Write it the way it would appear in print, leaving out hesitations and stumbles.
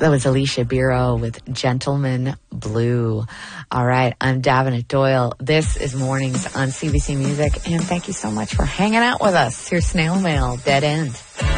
That was Alicia Biro with Gentleman Blue. All right, I'm Davenant Doyle. This is Mornings on CBC Music, and thank you so much for hanging out with us. Here's Snail Mail, Dead End.